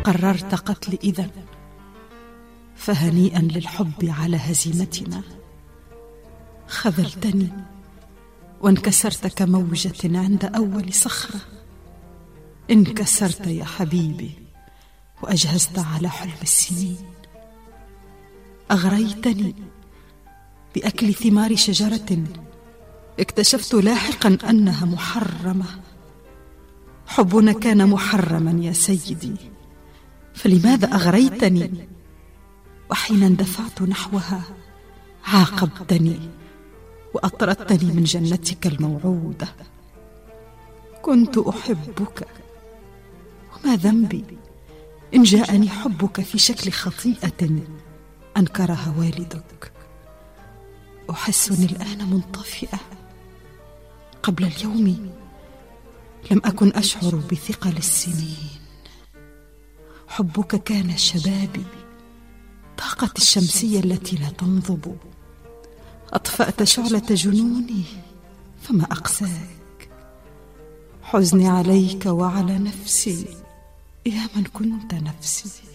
قررت قتلي إذن، فهنيئا للحب على هزيمتنا. خذلتني وانكسرت كموجة عند أول صخرة. انكسرت يا حبيبي وأجهزت على حلم السنين. أغريتني بأكل ثمار شجرة اكتشفت لاحقا أنها محرمة. حبنا كان محرما يا سيدي، فلماذا أغريتني؟ وحين اندفعت نحوها عاقبتني وأطردتني من جنتك الموعودة. كنت أحبك، وما ذنبي إن جاءني حبك في شكل خطيئة أنكرها والدك. أحسني الآن منطفئة. قبل اليوم لم أكن أشعر بثقل السنين. حبك كان شبابي، طاقتي الشمسية التي لا تنضب. أطفأت شعلة جنوني، فما أقساك. حزني عليك وعلى نفسي يا من كنت نفسي.